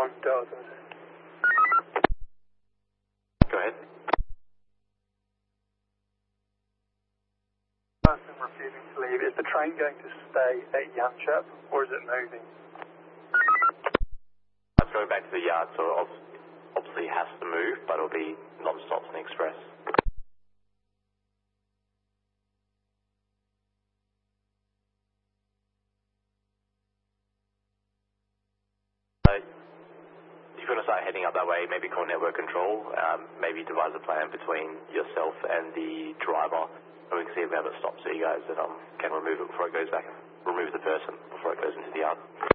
Delta. Go ahead. Person refusing to leave. Is the train going to stay at Yanchep or is it moving? It's going back to the yard, so obviously has to move, but it'll be non-stop and express. If you're going to start heading up that way, maybe call network control, maybe devise a plan between yourself and the driver, and we can see if we have it stopped so you guys that can remove it before it goes back, remove the person before it goes into the yard.